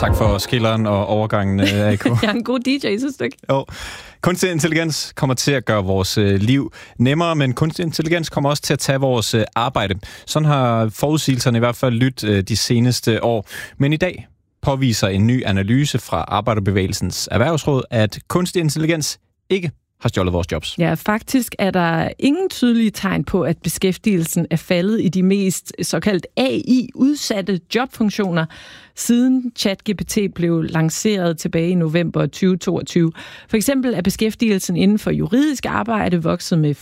Tak for skilleren og overgangen, AK. Jeg er en god DJ, synes du ikke? Jo. Kunstig intelligens kommer til at gøre vores liv nemmere, men kunstig intelligens kommer også til at tage vores arbejde. Sådan har forudsigelserne i hvert fald lyttet de seneste år. Men i dag påviser en ny analyse fra Arbejderbevægelsens Erhvervsråd, at kunstig intelligens ikke har stjålet vores jobs. Ja, faktisk er der ingen tydelige tegn på, at beskæftigelsen er faldet i de mest såkaldt AI-udsatte jobfunktioner, siden ChatGPT blev lanceret tilbage i november 2022. For eksempel er beskæftigelsen inden for juridisk arbejde vokset med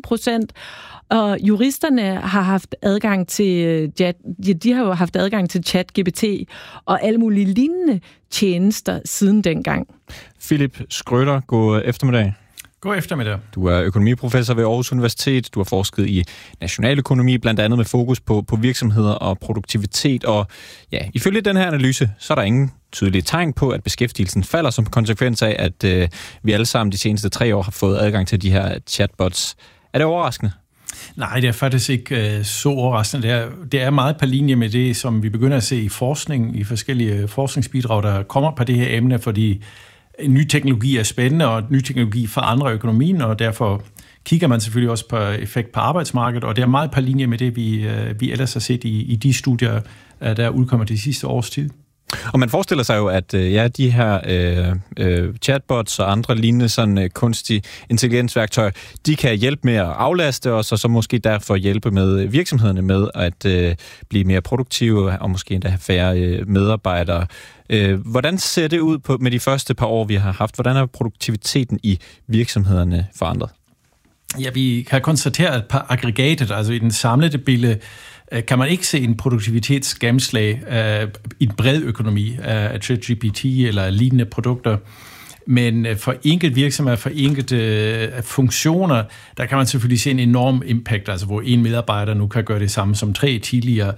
14%, og juristerne har haft adgang til, de har jo haft adgang til ChatGPT og alle mulige lignende tjenester siden dengang. Philip Schrøder, god eftermiddag. God eftermiddag. Du er økonomiprofessor ved Aarhus Universitet. Du har forsket i nationaløkonomi, blandt andet med fokus på virksomheder og produktivitet. Og ja, ifølge den her analyse, så er der ingen tydelige tegn på, at beskæftigelsen falder som konsekvens af, at vi alle sammen de seneste 3 år har fået adgang til de her chatbots. Er det overraskende? Nej, det er faktisk ikke så overraskende. Det er meget på linje med det, som vi begynder at se i forskning, i forskellige forskningsbidrag, der kommer på det her emne, fordi ny teknologi er spændende, og ny teknologi forandrer økonomien, og derfor kigger man selvfølgelig også på effekt på arbejdsmarkedet, og det er meget på linje med det, vi ellers har set i de studier, der udkommer de sidste års tid. Og man forestiller sig jo, at de her chatbots og andre lignende sådan kunstig intelligensværktøjer, de kan hjælpe med at aflaste os, og så måske derfor hjælpe med virksomhederne med at blive mere produktive, og måske endda have færre medarbejdere. Hvordan ser det ud med de første par år, vi har haft? Hvordan er produktiviteten i virksomhederne forandret? Ja, vi kan konstatere, at på aggregatet, altså i den samlede billede, kan man ikke se en produktivitetsgennemslag i en bred økonomi af ChatGPT eller lignende produkter. Men for enkelte virksomheder, for enkelte funktioner, der kan man selvfølgelig se en enorm impact, altså hvor en medarbejder nu kan gøre det samme som 3 tidligere.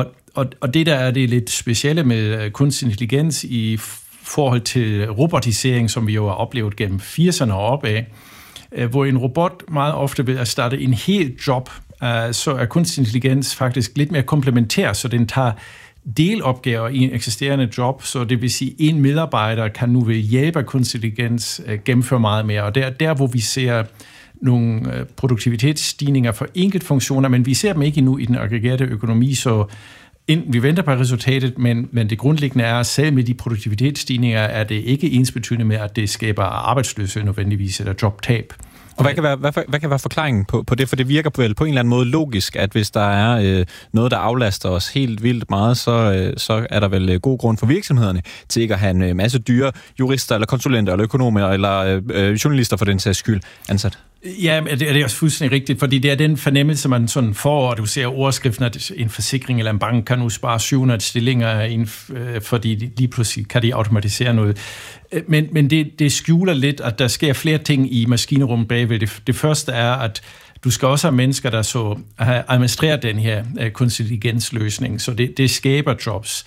Og det der er det lidt specielle med kunstig intelligens i forhold til robotisering, som vi jo har oplevet gennem 80'erne og opad, hvor en robot meget ofte vil erstatte en hel job, så er kunstig intelligens faktisk lidt mere komplementær, så den tager delopgaver i en eksisterende job, så det vil sige, at en medarbejder kan nu ved hjælp af kunstig intelligens gennemføre meget mere. Og der hvor vi ser nogle produktivitetsstigninger for enkelte funktioner, men vi ser dem ikke endnu i den aggregerte økonomi, så vi venter på resultatet, men det grundlæggende er, at selv med de produktivitetsstigninger er det ikke ensbetydende med, at det skaber arbejdsløshed nødvendigvis eller jobtab. Og hvad kan være forklaringen på det? For det virker på en eller anden måde logisk, at hvis der er noget, der aflaster os helt vildt meget, så er der vel god grund for virksomhederne til ikke at have en masse dyre jurister, eller konsulenter, eller økonomer, eller journalister for den sags skyld ansat. Ja, det er også fuldstændig rigtigt, fordi det er den fornemmelse, man sådan får, og du ser overskriften, at en forsikring eller en bank kan nu spare 700 stillinger, fordi lige pludselig kan de automatisere noget. Men det skjuler lidt, at der sker flere ting i maskinrummet bagved. Det første er, at du skal også have mennesker, der så administrerer den her kunstig intelligensløsning, så det skaber jobs.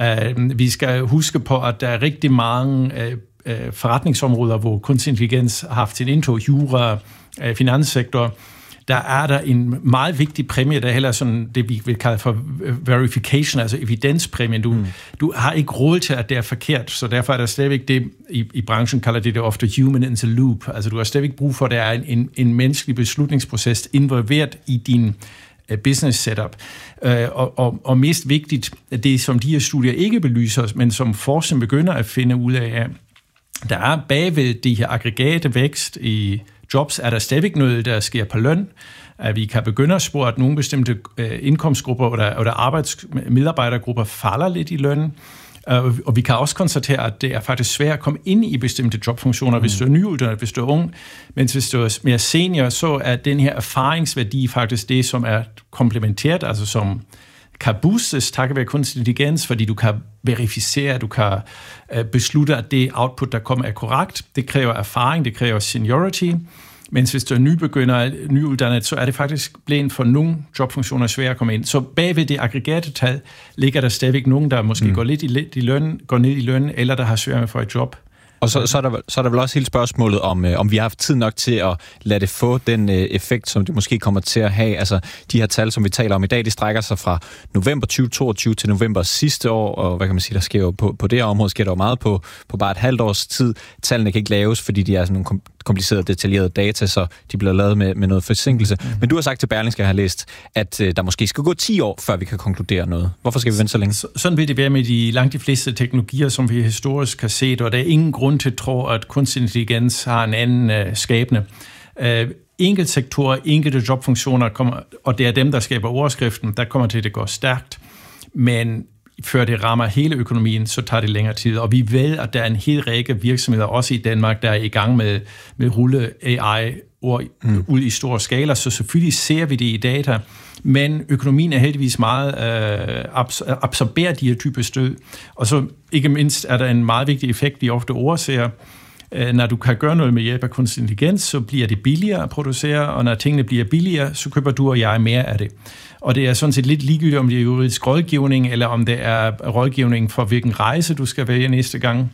Vi skal huske på, at der er rigtig mange forretningsområder, hvor kunstig intelligens har haft sin indtog, jura, finanssektor, der er der en meget vigtig præmie, der er heller sådan det, vi vil kalde for verification, altså evidenspræmien. Du har ikke råd til, at det er forkert, så derfor er der stadigvæk det, i branchen kalder det ofte human in the loop. Altså du har stadigvæk brug for, at der er en menneskelig beslutningsproces involveret i din business setup. Og mest vigtigt, det som de her studier ikke belyser, men som forskning begynder at finde ud af, der er bagved de her aggregate vækst i jobs, er der stadigvæk noget, der sker på løn. At vi kan begynde at spore, at nogle bestemte indkomstgrupper eller medarbejdergrupper falder lidt i løn. Og vi kan også konstatere, at det er faktisk svært at komme ind i bestemte jobfunktioner, hvis du er nyuddannet, hvis du er ung. Men hvis du er mere senior, så er den her erfaringsværdi faktisk det, som er komplementært, altså som kan boostes takket være kunstig intelligens, fordi du kan verificere, du kan beslutte, at det output, der kommer, er korrekt. Det kræver erfaring, det kræver seniority. Mens hvis du er nyuddannet, så er det faktisk blevet for nogle jobfunktioner svært at komme ind. Så bagved det aggregate tal ligger der stadigvæk nogen, der måske går ned i løn, eller der har svært med at få et job. Og så er der vel også hele spørgsmålet om vi har haft tid nok til at lade det få den effekt, som det måske kommer til at have. Altså, de her tal, som vi taler om i dag, de strækker sig fra november 2022 til november sidste år, og hvad kan man sige, der sker jo på det her område, sker der jo meget på bare et halvt års tid. Tallene kan ikke laves, fordi de er sådan nogle komplicerede, detaljerede data, så de bliver lavet med noget forsinkelse. Men du har sagt til Berlingske, jeg har læst, at der måske skal gå 10 år, før vi kan konkludere noget. Hvorfor skal vi vente så længe? Sådan vil det være med langt de fleste teknologier, som vi historisk har set, og der er ingen grund til at tro, at kunstig intelligens har en anden skabende. Enkelte sektorer, enkelte jobfunktioner kommer, og det er dem, der skaber overskriften, der kommer til at gå stærkt, men før det rammer hele økonomien, så tager det længere tid. Og vi ved, at der er en hel række virksomheder, også i Danmark, der er i gang med rulle AI ud i store skala, så selvfølgelig ser vi det i data, men økonomien er heldigvis meget absorberer de her typer stød. Og så ikke mindst er der en meget vigtig effekt, vi ofte overser. Når du kan gøre noget med hjælp af kunstig intelligens, så bliver det billigere at producere, og når tingene bliver billigere, så køber du og jeg mere af det. Og det er sådan set lidt ligegyldigt, om det er juridisk rådgivning, eller om det er rådgivning for, hvilken rejse du skal vælge næste gang.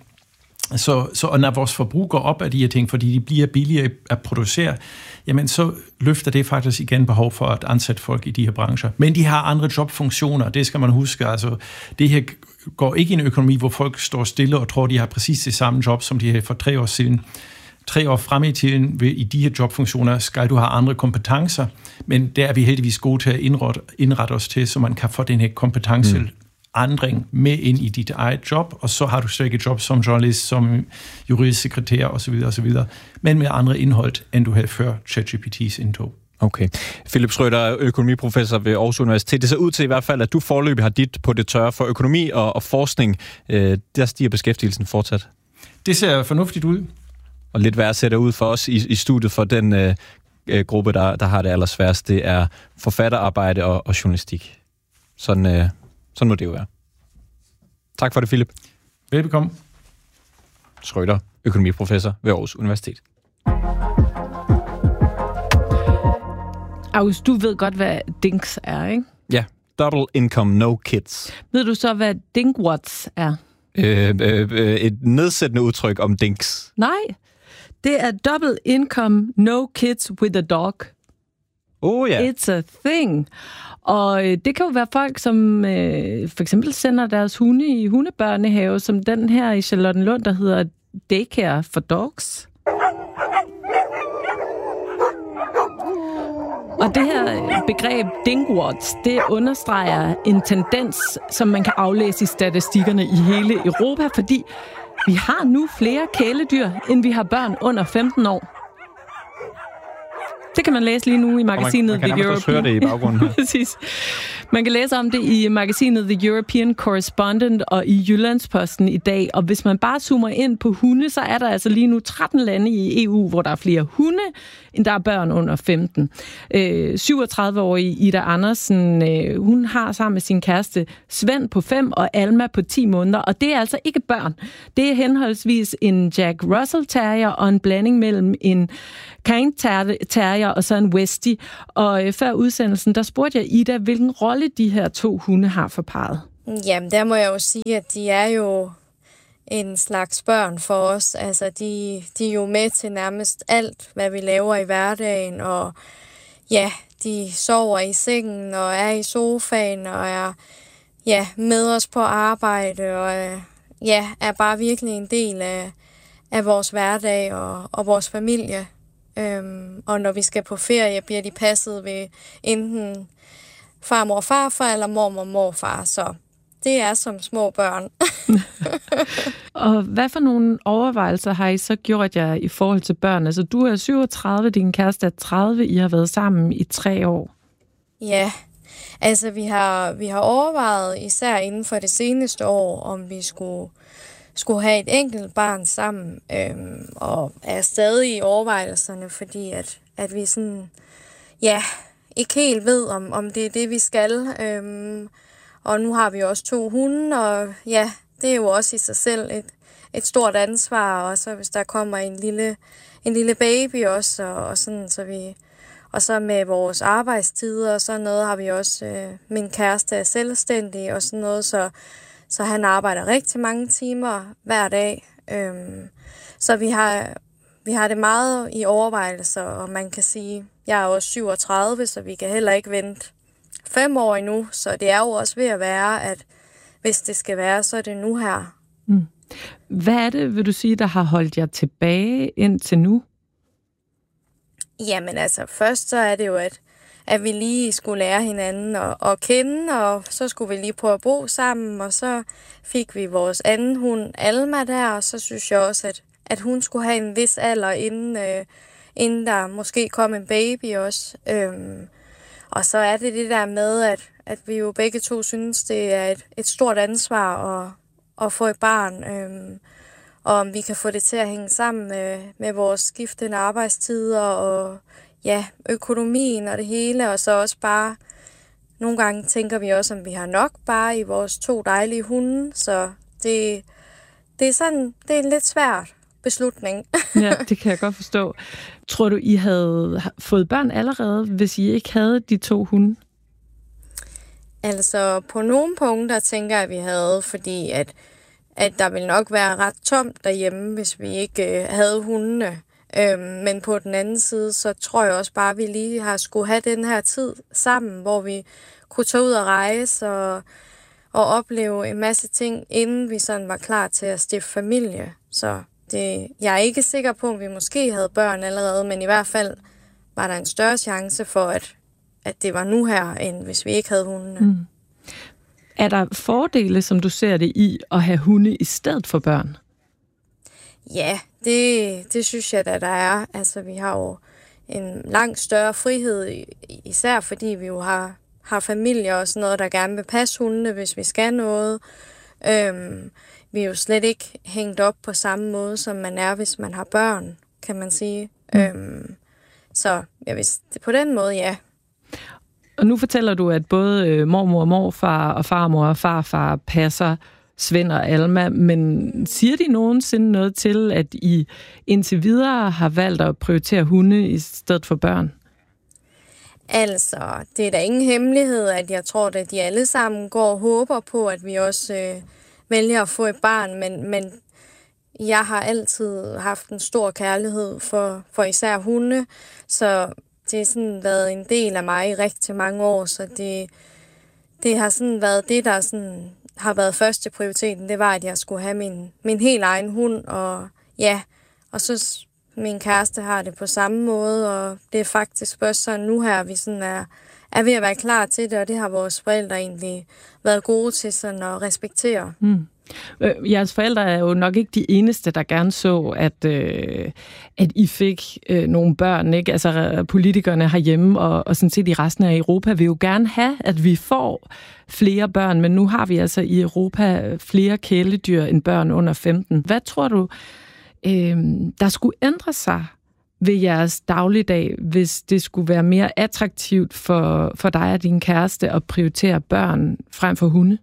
Så når vores forbrug går op af de her ting, fordi de bliver billigere at producere, jamen så løfter det faktisk igen behov for at ansætte folk i de her brancher. Men de har andre jobfunktioner, det skal man huske. Altså, det her går ikke i en økonomi, hvor folk står stille og tror, de har præcis det samme job, som de havde for 3 år siden. 3 år frem i tiden i de her jobfunktioner skal du have andre kompetencer, men der er vi heldigvis gode til at indrette os til, så man kan få den her kompetenceændring med ind i dit eget job, og så har du sikkert et job som journalist, som juridisk sekretær osv., men med andre indhold, end du havde før ChatGPT's indtog. Okay. Philip Schrøder, økonomiprofessor ved Aarhus Universitet. Det ser ud til i hvert fald, at du foreløbig har dit på det tørre for økonomi og forskning. Der stiger beskæftigelsen fortsat. Det ser fornuftigt ud. Og lidt værd ser det ud for os i studiet for den gruppe, der har det allersværest. Det er forfatterarbejde og journalistik. Sådan må det jo være. Tak for det, Philip. Velbekomme. Schrøder, økonomiprofessor ved Aarhus Universitet. August, du ved godt, hvad DINKS er, ikke? Ja, Double Income No Kids. Ved du så, hvad DINKWATS er? Et nedsættende udtryk om DINKS. Nej, det er Double Income No Kids with a Dog. Oh ja. It's a thing. Og det kan jo være folk, som for eksempel sender deres hunde i hundebørnehave, som den her i Charlottenlund, der hedder Daycare for Dogs. Og det her begreb DINKWATS, det understreger en tendens, som man kan aflæse i statistikkerne i hele Europa, fordi vi har nu flere kæledyr, end vi har børn under 15 år. Det kan man læse lige nu i magasinet The European. Man kan høre det i baggrunden. Præcis. Man kan læse om det i magasinet The European Correspondent og i Jyllandsposten i dag. Og hvis man bare zoomer ind på hunde, så er der altså lige nu 13 lande i EU, hvor der er flere hunde, end der er børn under 15. 37-årige Ida Andersen, hun har sammen med sin kæreste Svend på 5 og Alma på 10 måneder. Og det er altså ikke børn. Det er henholdsvis en Jack Russell Terrier og en blanding mellem en Cairn Terrier og så en Westie. Og før udsendelsen, der spurgte jeg Ida, hvilken rolle de her 2 hunde har for parret. Jamen, der må jeg jo sige, at de er jo en slags børn for os. Altså, de er jo med til nærmest alt, hvad vi laver i hverdagen. Og ja, de sover i sengen og er i sofaen og er med os på arbejde. Og er bare virkelig en del af vores hverdag og vores familie. Og når vi skal på ferie, bliver de passet ved enten farmor og farfar eller mormor og morfar. Så det er som små børn. Og hvad for nogle overvejelser har I så gjort jer i forhold til børn? Altså, du er 37, din kæreste er 30, I har været sammen i 3 år. Ja, altså vi har overvejet især inden for det seneste år, om vi skulle have et enkelt barn sammen, og er stadig i overvejelserne, fordi at vi sådan, ikke helt ved, om det er det, vi skal. Og nu har vi også 2 hunde, og det er jo også i sig selv et stort ansvar, og så hvis der kommer en lille baby også, og sådan, og så med vores arbejdstider og sådan noget, har vi også, min kæreste er selvstændig og sådan noget, så han arbejder rigtig mange timer hver dag, Så vi har det meget i overvejelser, og man kan sige, jeg er også 37, så vi kan heller ikke vente 5 år endnu, så det er jo også ved at være, at hvis det skal være, så er det nu her. Mm. Hvad er det, vil du sige, der har holdt jer tilbage indtil nu? Jamen altså, først så er det jo, at vi lige skulle lære hinanden at kende, og så skulle vi lige prøve at bo sammen, og så fik vi vores anden hund, Alma, der, og så synes jeg også, at hun skulle have en vis alder, inden der måske kom en baby også. Og så er det der med, at vi jo begge to synes, det er et stort ansvar at få et barn, og om vi kan få det til at hænge sammen med vores skiftende arbejdstider og økonomien og det hele, og så også bare nogle gange tænker vi også, om vi har nok bare i vores 2 dejlige hunde, så det er en lidt svært beslutning. Ja, det kan jeg godt forstå. Tror du, I havde fået børn allerede, hvis I ikke havde de 2 hunde? Altså, på nogle punkter tænker jeg, at vi havde, fordi at der ville nok være ret tomt derhjemme, hvis vi ikke havde hundene. Men på den anden side, så tror jeg også bare, at vi lige har skulle have den her tid sammen, hvor vi kunne tage ud og rejse og opleve en masse ting, inden vi sådan var klar til at stifte familie. Så jeg er ikke sikker på, om vi måske havde børn allerede, men i hvert fald var der en større chance for, at det var nu her, end hvis vi ikke havde hundene. Mm. Er der fordele, som du ser det i, at have hunde i stedet for børn? Ja, det synes jeg, at der er. Altså, vi har jo en langt større frihed, især fordi vi jo har familier og sådan noget, der gerne vil passe hundene, hvis vi skal noget. Vi er jo slet ikke hængt op på samme måde, som man er, hvis man har børn, kan man sige. Så jeg vidste det på den måde, ja. Og nu fortæller du, at både mormor og morfar og farmor og farfar passer Svend og Alma, men siger de nogensinde noget til, at I indtil videre har valgt at prioritere hunde i stedet for børn? Altså, det er da ingen hemmelighed, at jeg tror, at de alle sammen går og håber på, at vi også vælger at få et barn, men jeg har altid haft en stor kærlighed for især hunde, så det har sådan været en del af mig i rigtig mange år, så det har sådan været det, der sådan har været første prioriteten, det var, at jeg skulle have min helt egen hund, og så min kæreste har det på samme måde, og det er faktisk først sådan nu her, vi sådan er ved at være klar til det, og det har vores forældre egentlig været gode til sådan at respektere. Mm. Jeres forældre er jo nok ikke de eneste, der gerne så, at I fik nogle børn, ikke? Altså politikerne herhjemme og sådan set i resten af Europa vil jo gerne have, at vi får flere børn, men nu har vi altså i Europa flere kæledyr end børn under 15. Hvad tror du, der skulle ændre sig ved jeres dagligdag, hvis det skulle være mere attraktivt for dig og din kæreste at prioritere børn frem for hunde?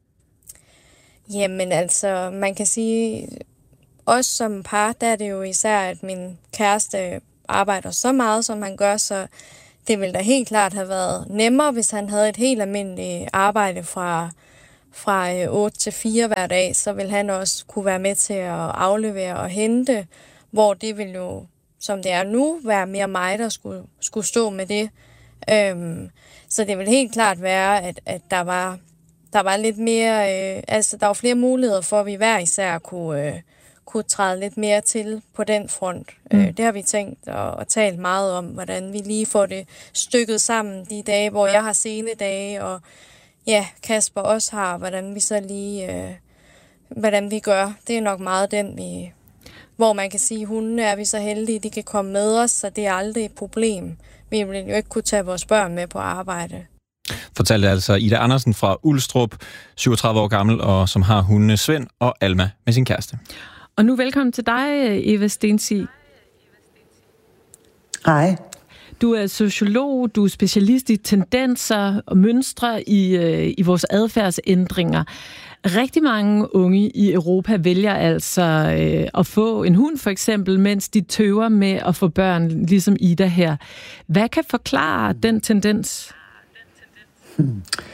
Jamen altså, man kan sige, også som par, der er det jo især, at min kæreste arbejder så meget, som han gør, så det ville da helt klart have været nemmere, hvis han havde et helt almindeligt arbejde fra 8 til 4 hver dag, så ville han også kunne være med til at aflevere og hente, hvor det ville jo, som det er nu, være mere mig, der skulle stå med det. Så det ville helt klart være, at der var lidt mere, der var flere muligheder for, at vi hver især kunne træde lidt mere til på den front. Det har vi tænkt og talt meget om, hvordan vi lige får det stykket sammen de dage, hvor jeg har sene dage, og Kasper også har, hvordan vi så lige, hvordan vi gør. Det er nok meget den, hvor man kan sige, hundene er vi så heldige, de kan komme med os, så det er aldrig et problem. Vi vil jo ikke kunne tage vores børn med på arbejde. Fortalte altså Ida Andersen fra Ulstrup, 37 år gammel, og som har hundene Svend og Alma med sin kæreste. Og nu velkommen til dig, Eva Stensig. Hej. Du er sociolog, du er specialist i tendenser og mønstre i vores adfærdsændringer. Rigtig mange unge i Europa vælger altså at få en hund for eksempel, mens de tøver med at få børn, ligesom Ida her. Hvad kan forklare den tendens?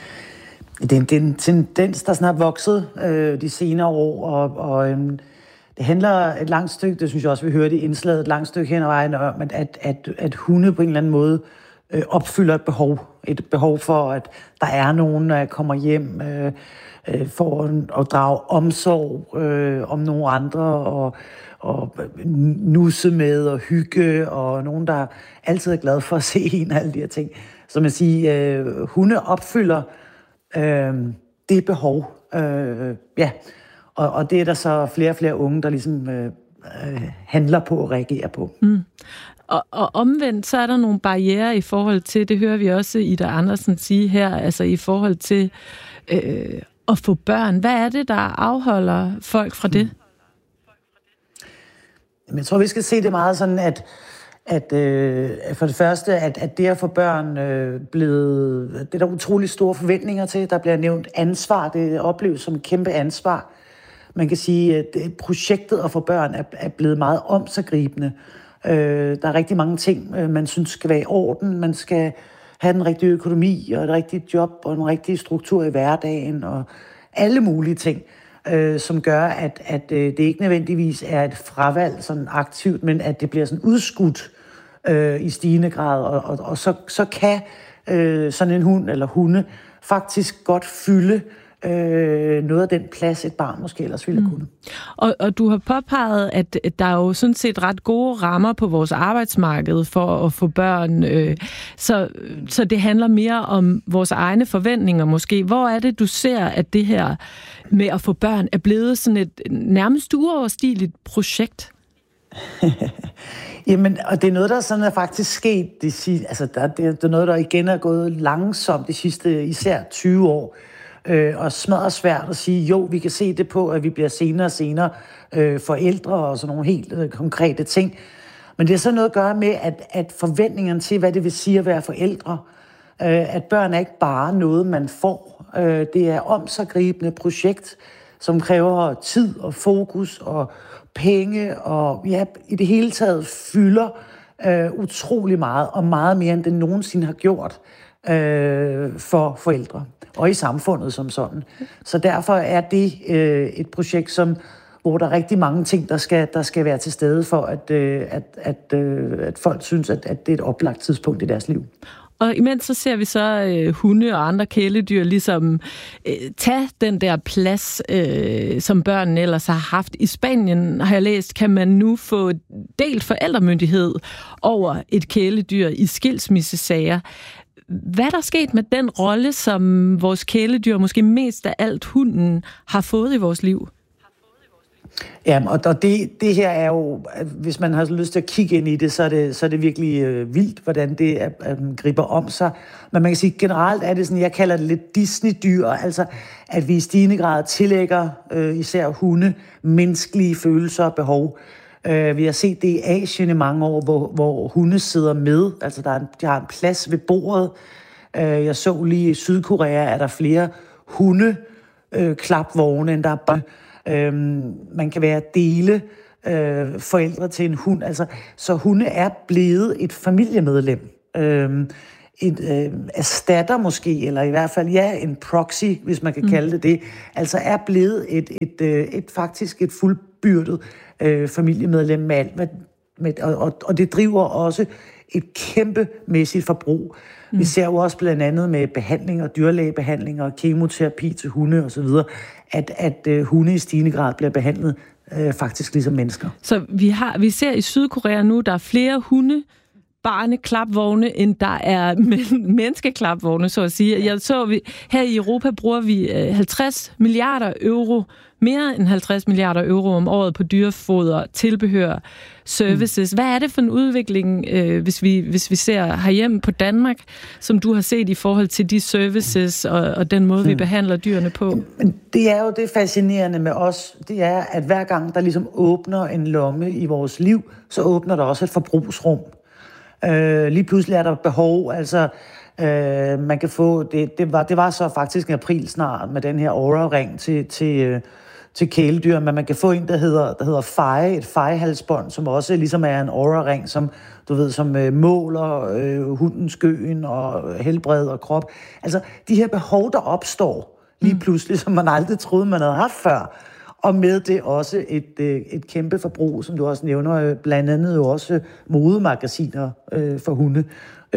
Det er en tendens, der snart vokset de senere år, og Det handler et langt stykke, det synes jeg også, vi hørte i indslaget, et langt stykke hen ad vejen om, at hunde på en eller anden måde opfylder et behov for, at der er nogen, der kommer hjem for at drage omsorg om nogle andre, og nusse med og hygge, og nogen, der altid er glad for at se en af alle de her ting. Så man siger, hunde opfylder det behov. Og det er der så flere og flere unge, der ligesom handler på og reagerer på. Mm. Og omvendt, så er der nogle barrierer i forhold til, det hører vi også Ida Andersen sige her, altså i forhold til at få børn. Hvad er det, der afholder folk fra det? Jeg tror, vi skal se det meget sådan, at for det første, at det at få børn det er der utrolig store forventninger til. Der bliver nævnt ansvar, det opleves som et kæmpe ansvar. Man kan sige, at projektet at få børn er blevet meget omsiggribende. Der er rigtig mange ting, man synes skal være i orden. Man skal have den rigtige økonomi, og et rigtigt job, og en rigtig struktur i hverdagen, og alle mulige ting, som gør, at det ikke nødvendigvis er et fravalg sådan aktivt, men at det bliver sådan udskudt i stigende grad. Og så kan sådan en hund eller hunde faktisk godt fylde noget af den plads, et barn måske ellers ville kunne. Og du har påpeget, at der er jo sådan set ret gode rammer på vores arbejdsmarked for at få børn. Så det handler mere om vores egne forventninger måske. Hvor er det, du ser, at det her med at få børn er blevet sådan et nærmest uoverstigeligt projekt? Jamen, og det er noget, der sådan er faktisk sket. Det er noget, der igen er gået langsomt de sidste især 20 år. Og smadret svært at sige, jo, vi kan se det på, at vi bliver senere og senere forældre og sådan nogle helt konkrete ting. Men det har så noget at gøre med, at forventningerne til, hvad det vil sige at være forældre, at børn er ikke bare noget, man får. Det er omsiggribende projekt, som kræver tid og fokus og penge og i det hele taget fylder utrolig meget, og meget mere end det nogensinde har gjort for forældre og i samfundet som sådan. Så derfor er det et projekt, hvor der er rigtig mange ting, der skal være til stede for, at folk synes, at det er et oplagt tidspunkt i deres liv. Og imens så ser vi så hunde og andre kæledyr ligesom tage den der plads, som børnene ellers har haft. I Spanien, har jeg læst, kan man nu få delt forældremyndighed over et kæledyr i skilsmissesager. Hvad er der sket med den rolle, som vores kæledyr, måske mest af alt hunden, har fået i vores liv? Ja, og det her er jo, hvis man har lyst til at kigge ind i det, så er det virkelig vildt, hvordan det griber om sig. Men man kan sige, generelt er det sådan, jeg kalder det lidt Disney-dyr, altså at vi i stigende grad tillægger især hunde menneskelige følelser og behov. Vi har set det i Asien i mange år, hvor hunde sidder med, altså de har en plads ved bordet. Jeg så lige i Sydkorea, er der flere hundeklapvogne, end der er børn. Man kan være dele forældre til en hund, altså, så hunde er blevet et familiemedlem. Erstatter måske, eller i hvert fald en proxy, hvis man kan kalde det, altså er blevet faktisk et fuldbyrdet familiemedlem med alt, og det driver også et kæmpemæssigt forbrug. Vi ser jo også blandt andet med behandlinger, dyrlægebehandlinger, kemoterapi til hunde osv., at hunde i stigende grad bliver behandlet faktisk ligesom mennesker. Så vi ser i Sydkorea nu, der er flere barneklapvogne, end der er menneskeklapvogne, så at sige. Her i Europa bruger vi 50 milliarder euro, mere end 50 milliarder euro om året på dyrefoder, tilbehør, services. Hvad er det for en udvikling, hvis vi ser herhjemme på Danmark, som du har set i forhold til de services og den måde, vi behandler dyrene på? Men det er jo det fascinerende med os, det er, at hver gang der ligesom åbner en lomme i vores liv, så åbner der også et forbrugsrum. Lige pludselig er der behov, altså man kan få, det var så faktisk i april snart med den her Oura-ring til kæledyr, men man kan få en, der hedder Feje, et fejehalsbånd, som også ligesom er en Oura-ring, som du ved, som måler hundens gøen og helbred og krop. Altså de her behov, der opstår lige pludselig, som man aldrig troede, man havde haft før. og med det også et kæmpe forbrug, som du også nævner, blandt andet jo også modemagasiner for hunde,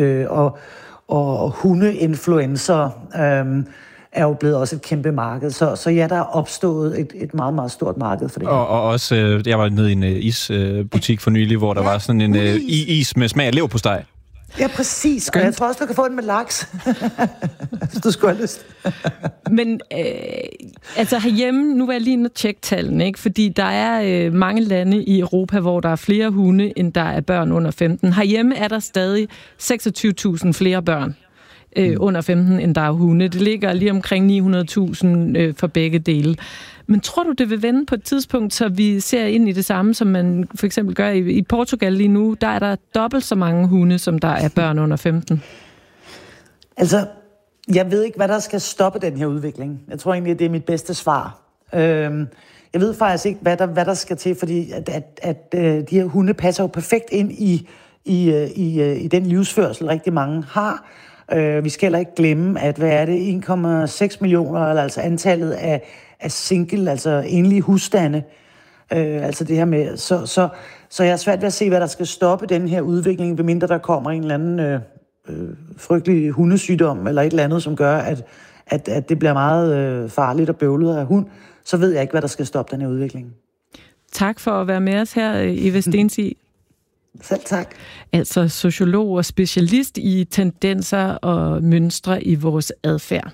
og hundeinfluencer er jo blevet også et kæmpe marked. Så ja, der er opstået et meget, meget stort marked for det her. Og også, jeg var nede i en isbutik for nylig, hvor der var sådan en is med smag af leverpostej. Ja, præcis. Og jeg tror også, du kan få den med laks, hvis du skulle have lyst. Men altså herhjemme, nu var jeg lige inde og tjekke tallene, ikke? Fordi der er mange lande i Europa, hvor der er flere hunde, end der er børn under 15. Herhjemme er der stadig 26.000 flere børn under 15, end der er hunde. Det ligger lige omkring 900.000 for begge dele. Men tror du, det vil vende på et tidspunkt, så vi ser ind i det samme, som man for eksempel gør i Portugal lige nu? Der er der dobbelt så mange hunde, som der er børn under 15. Altså, jeg ved ikke, hvad der skal stoppe den her udvikling. Jeg tror egentlig, at det er mit bedste svar. Jeg ved faktisk ikke, hvad der skal til, fordi at de her hunde passer jo perfekt ind i den livsførsel, rigtig mange har. Vi skal heller ikke glemme, at hvad er det, 1,6 millioner, altså antallet af single, altså enlige husstande. Altså det her med, så jeg er svært ved at se, hvad der skal stoppe den her udvikling, medmindre der kommer en eller anden frygtelig hundesygdom, eller et eller andet, som gør, at det bliver meget farligt og bøvlet af hund. Så ved jeg ikke, hvad der skal stoppe den her udvikling. Tak for at være med os her, Eva Stensig. Selv tak. Altså sociolog og specialist i tendenser og mønstre i vores adfærd.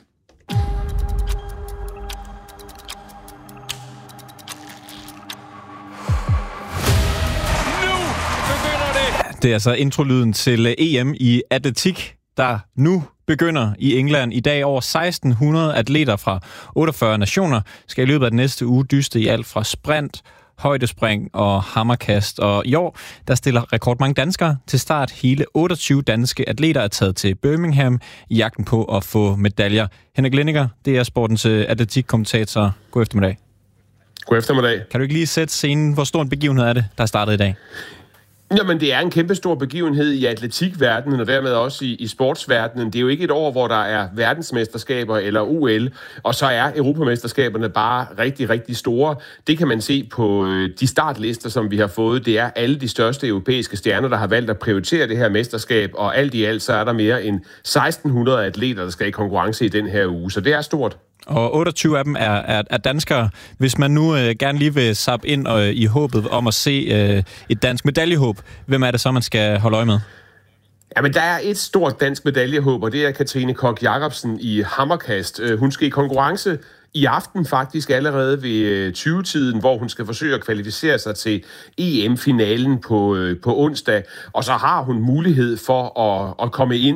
Det er altså introlyden til EM i atletik, der nu begynder i England. I dag over 1600 atleter fra 48 nationer skal i løbet af den næste uge dyste i alt fra sprint, højdespring og hammerkast. Og i år, der stiller rekordmange danskere til start. Hele 28 danske atleter er taget til Birmingham i jagten på at få medaljer. Henrik Lenniger, det er sportens atletikkommentator. God eftermiddag. God eftermiddag. Kan du ikke lige sætte scenen? Hvor stor en begivenhed er det, der er startet i dag? Jamen, det er en kæmpestor begivenhed i atletikverdenen, og dermed også i sportsverdenen. Det er jo ikke et år, hvor der er verdensmesterskaber eller OL, og så er europamesterskaberne bare rigtig, rigtig store. Det kan man se på de startlister, som vi har fået. Det er alle de største europæiske stjerner, der har valgt at prioritere det her mesterskab, og alt i alt så er der mere end 1600 atleter, der skal i konkurrence i den her uge, så det er stort. Og 28 af dem er danskere. Hvis man nu gerne lige vil zappe ind i håbet om at se et dansk medaljehåb, hvem er det så, man skal holde øje med? Jamen, der er et stort dansk medaljehåb, og det er Katrine Koch Jacobsen i hammerkast. Hun skal i konkurrence i aften faktisk allerede ved 20-tiden, hvor hun skal forsøge at kvalificere sig til EM-finalen på onsdag. Og så har hun mulighed for at komme ind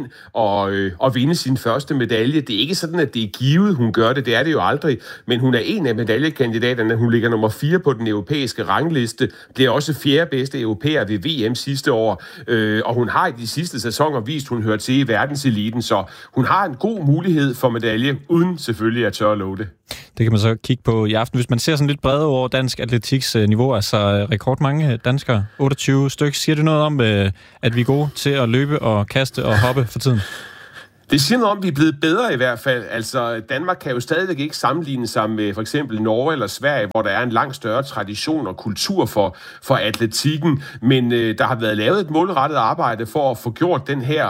og vinde sin første medalje. Det er ikke sådan, at det er givet, hun gør det. Det er det jo aldrig. Men hun er en af medaljekandidaterne. Hun ligger nummer 4 på den europæiske rangliste. Bliver også 4. bedste europæer ved VM sidste år. Og hun har i de sidste sæsoner vist, at hun hører til i verdenseliten. Så hun har en god mulighed for medalje, uden selvfølgelig at tørre at love det. Det kan man så kigge på i aften. Hvis man ser sådan lidt bredere over dansk atletiks niveau, altså rekordmange danskere, 28 stykker, siger det noget om, at vi er gode til at løbe og kaste og hoppe for tiden? Det siger noget om, at vi er blevet bedre i hvert fald. Altså, Danmark kan jo stadigvæk ikke sammenligne sig med for eksempel Norge eller Sverige, hvor der er en langt større tradition og kultur for atletikken. Men der har været lavet et målrettet arbejde for at få gjort den her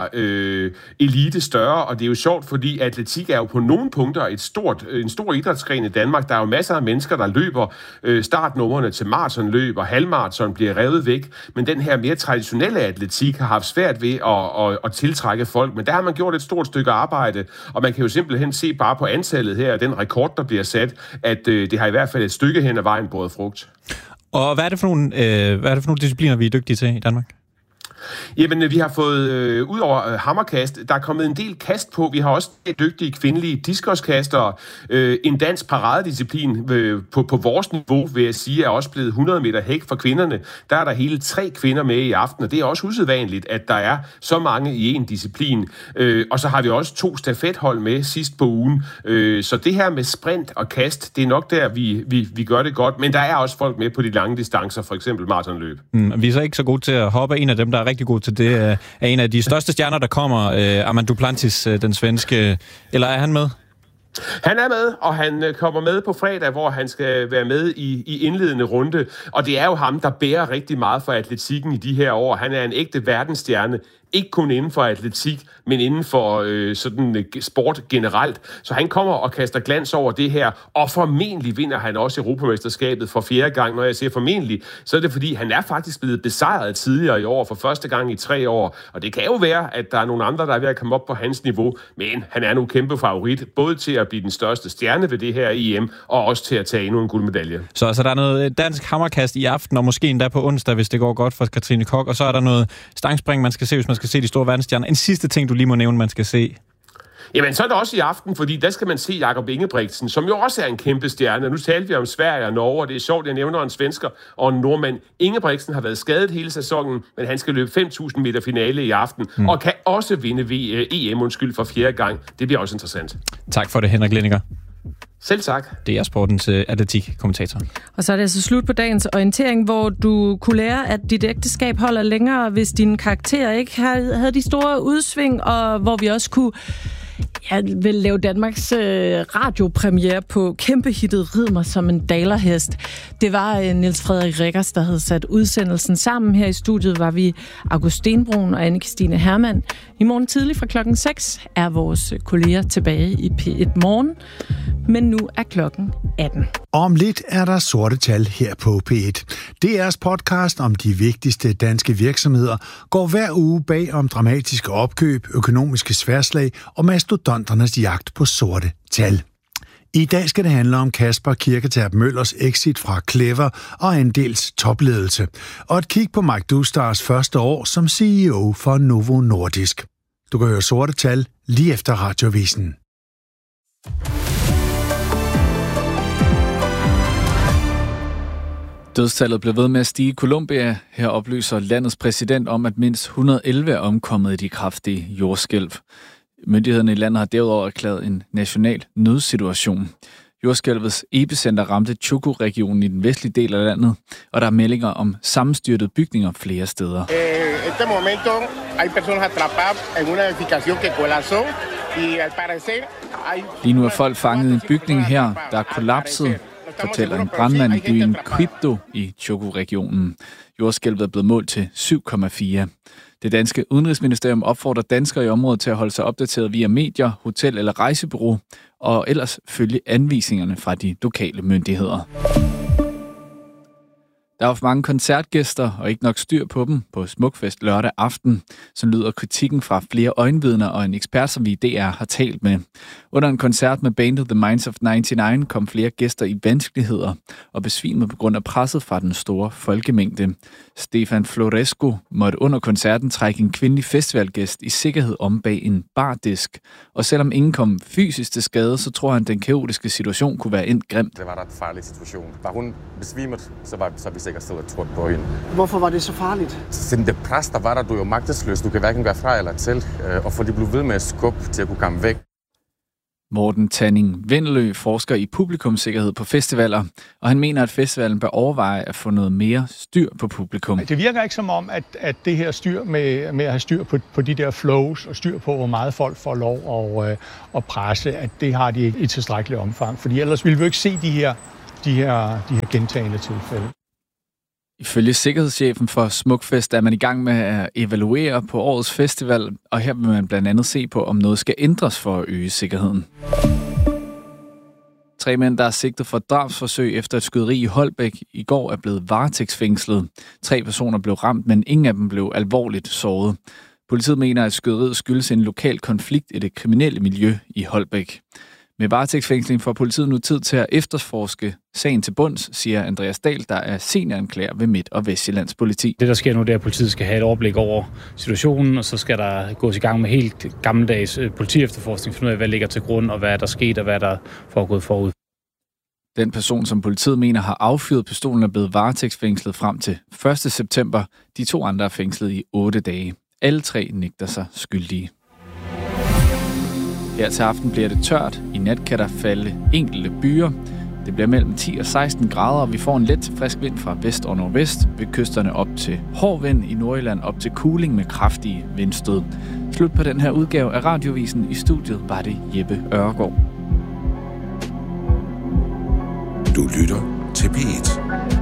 elite større. Og det er jo sjovt, fordi atletik er jo på nogle punkter en stor idrætsgren i Danmark. Der er jo masser af mennesker, der løber startnumrene til maratonløb, og halvmaraton bliver revet væk. Men den her mere traditionelle atletik har haft svært ved at tiltrække folk. Men der har man gjort et stort stykke arbejde, og man kan jo simpelthen se bare på antallet her, den rekord, der bliver sat, at det har i hvert fald et stykke hen ad vejen båret frugt. Og hvad er det for nogle discipliner, vi er dygtige til i Danmark? Jamen, vi har fået, ud over hammerkast, der er kommet en del kast på. Vi har også dygtige kvindelige diskoskastere. En dansk paradedisciplin på vores niveau, vil jeg sige, er også blevet 100 meter hæk for kvinderne. Der er der hele 3 kvinder med i aften, og det er også usædvanligt, at der er så mange i en disciplin. Og så har vi også 2 stafethold med sidst på ugen. Så det her med sprint og kast, det er nok der, vi gør det godt. Men der er også folk med på de lange distancer, for eksempel maratonløb. Vi er så ikke så gode til at hoppe. En af dem, der er rigtig god til det, er en af de største stjerner, der kommer, Armand Duplantis, den svenske. Eller er han med? Han er med, og han kommer med på fredag, hvor han skal være med i indledende runde. Og det er jo ham, der bærer rigtig meget for atletikken i de her år. Han er en ægte verdensstjerne. Ikke kun inden for atletik, men inden for sådan sport generelt. Så han kommer og kaster glans over det her, og formentlig vinder han også Europamesterskabet for 4. gang. Når jeg siger formentlig, så er det fordi, han er faktisk blevet besejret tidligere i år, for første gang i 3 år. Og det kan jo være, at der er nogle andre, der er ved at komme op på hans niveau, men han er nu kæmpe favorit, både til at blive den største stjerne ved det her EM, og også til at tage endnu en guldmedalje. Så altså, der er noget dansk hammerkast i aften, og måske endda på onsdag, hvis det går godt for Katrine Koch, og så er der noget stangspring, man skal se, hvis man skal se de store verdensstjerner. En sidste ting, du lige må nævne, man skal se. Jamen, så er det også i aften, fordi der skal man se Jakob Ingebrigtsen, som jo også er en kæmpe stjerne. Nu talte vi om Sverige og Norge, og det er sjovt, jeg nævner en svensker og en nordmand. Ingebrigtsen har været skadet hele sæsonen, men han skal løbe 5.000 meter finale i aften, og kan også vinde EM for 4. gang. Det bliver også interessant. Tak for det, Henrik Lenninger. Selv tak. Det er sportens atletik-kommentator. Og så er det altså slut på dagens orientering, hvor du kunne lære, at dit ægteskab holder længere, hvis dine karakterer ikke havde de store udsving, og hvor vi også kunne vil lave Danmarks radiopremiere på kæmpehittet Rid mig som en dalerhest. Det var Niels Frederik Rikkers, der havde sat udsendelsen sammen. Her i studiet var vi August Stenbrun og Anne-Kristine Hermann. I morgen tidlig fra klokken 6 er vores kolleger tilbage i P1 Morgen. Men nu er klokken 18. Om lidt er der sorte tal her på P1. DR's podcast om de vigtigste danske virksomheder går hver uge bag om dramatiske opkøb, økonomiske sværslag og mastodonternes jagt på sorte tal. I dag skal det handle om Kasper Kirketerp Møllers exit fra Clever og Andels topledelse, og et kig på Mike Dustars første år som CEO for Novo Nordisk. Du kan høre sorte tal lige efter Radiovisen. Dødstallet blev ved med at stige i Colombia. Her oplyser landets præsident om, at mindst 111 er omkommet i de kraftige jordskælv. Myndighederne i landet har derudover erklæret en national nødsituation. Jordskælvets epicenter ramte Choco-regionen i den vestlige del af landet, og der er meldinger om sammenstyrtede bygninger flere steder. Lige nu er folk fanget i en bygning her, der er kollapset, fortæller en brandmand i byen Quibdó i Choco-regionen. Jordskælvet er blevet målt til 7,4. Det danske udenrigsministerium opfordrer danskere i området til at holde sig opdateret via medier, hotel eller rejsebureau, og ellers følge anvisningerne fra de lokale myndigheder. Der var for mange koncertgæster og ikke nok styr på dem på Smukfest lørdag aften, som lyder kritikken fra flere øjenvidner og en ekspert, som vi i DR har talt med. Under en koncert med bandet The Minds of 99 kom flere gæster i vanskeligheder og besvimede på grund af presset fra den store folkemængde. Stefan Floresco måtte under koncerten trække en kvindelig festivalgæst i sikkerhed om bag en bardisk. Og selvom ingen kom fysisk til skade, så tror han, den kaotiske situation kunne være endt grimt. Det var da en farlig situation. Var hun besvimet, så var vi sikkert stået og trådt på hende. Hvorfor var det så farligt? Siden det pres, der var der, du er jo magtesløs. Du kan hverken være fra eller til, og for de blev ved med at skubbe til at kunne komme væk. Morten Tanning Vendelø forsker i publikumssikkerhed på festivaler, og han mener, at festivalen bør overveje at få noget mere styr på publikum. Det virker ikke som om, at det her styr med at have styr på de der flows og styr på, hvor meget folk får lov at presse, at det har de ikke i tilstrækkelig omfang. Fordi ellers ville vi jo ikke se de her gentagende tilfælde. Ifølge sikkerhedschefen for Smukfest er man i gang med at evaluere på årets festival, og her vil man blandt andet se på, om noget skal ændres for at øge sikkerheden. 3 mænd, der er sigtet for drabsforsøg efter et skyderi i Holbæk i går, er blevet varetægtsfængslet. 3 personer blev ramt, men ingen af dem blev alvorligt såret. Politiet mener, at skyderiet skyldes en lokal konflikt i det kriminelle miljø i Holbæk. Med varetægtsfængsling får politiet nu tid til at efterforske sagen til bunds, siger Andreas Dahl, der er senioranklager ved Midt- og Vestjyllands politi. Det, der sker nu, det er, at politiet skal have et overblik over situationen, og så skal der gås i gang med helt gammeldags politiefterforskning, for ud af, hvad ligger til grund, og hvad der sket, og hvad der foregået forud. Den person, som politiet mener har affyret pistolen, er blevet varetægtsfængslet frem til 1. september. De 2 andre er fængslet i 8 dage. Alle 3 nægter sig skyldige. Her til aften bliver det tørt. I nat kan der falde enkelte byer. Det bliver mellem 10 og 16 grader, og vi får en let til frisk vind fra vest og nordvest. Ved kysterne op til hård vind, i Nordjylland op til kuling med kraftige vindstød. Slut på den her udgave af Radiovisen. I studiet var det Jeppe Ørgaard. Du lytter til P1.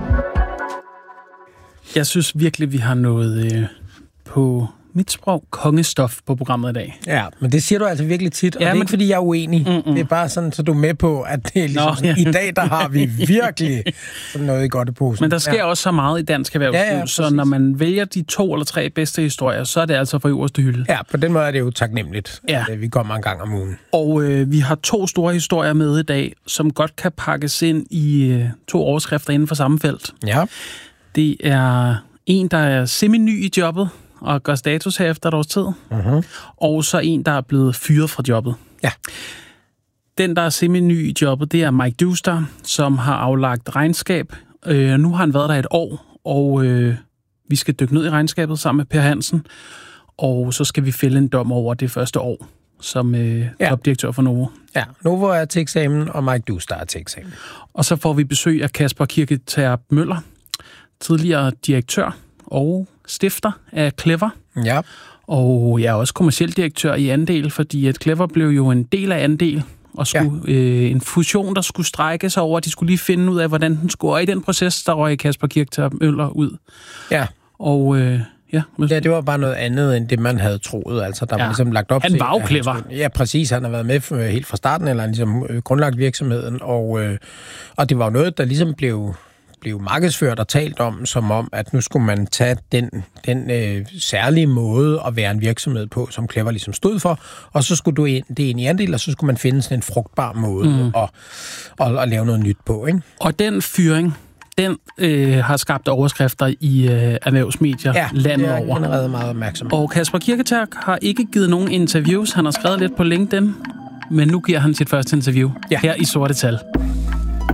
Jeg synes virkelig, vi har noget på mit sprog kongestof på programmet i dag. Ja, men det siger du altså virkelig tit, og det er ikke, fordi jeg er uenig. Det er bare sådan, så du er med på, at det er ligesom, i dag, der har vi virkelig sådan noget i godteposen. Men der sker også så meget i dansk erhvervsliv, så når man vælger de 2 eller 3 bedste historier, så er det altså for øverste hylde. Ja, på den måde er det jo taknemmeligt, at vi kommer en gang om ugen. Og vi har 2 store historier med i dag, som godt kan pakkes ind i 2 overskrifter inden for samme felt. Ja. Det er en, der er semi-ny i jobbet, og gør status her efter et års tid. Uh-huh. Og så en, der er blevet fyret fra jobbet. Ja. Den, der er semi-ny i jobbet, det er Mike Duster, som har aflagt regnskab. Nu har han været der et år, og vi skal dykke ned i regnskabet sammen med Per Hansen. Og så skal vi fælde en dom over det første år som topdirektør for Novo. Ja, Novo er til eksamen, og Mike Duster er til eksamen. Og så får vi besøg af Kasper Kirketerp Møller, tidligere direktør og stifter af Clever. Ja. Og jeg er også kommerciel direktør i Andel, fordi at Clever blev jo en del af Andel, og skulle, en fusion, der skulle strække sig over. De skulle lige finde ud af, hvordan den skulle. Og i den proces, der røg Kasper Kirketerp Møller ud. Ja. Og det var bare noget andet, end det man havde troet. Altså, der var ligesom lagt op til... Han var jo Clever. Ja, præcis. Han har været med helt fra starten, eller han ligesom grundlagt virksomheden. Og det var jo noget, der ligesom blev markedsført og talt om, som om, at nu skulle man tage den særlige måde at være en virksomhed på, som Clever ligesom stod for, og så skulle det ind i Andel, og så skulle man finde sådan en frugtbar måde at lave noget nyt på, ikke? Og den fyring, den har skabt overskrifter i erhvervsmedier landet over. Ja, det er generelt meget opmærksom. Og Kasper Kirketerp har ikke givet nogen interviews. Han har skrevet lidt på LinkedIn, men nu giver han sit første interview her i Sorte Tal.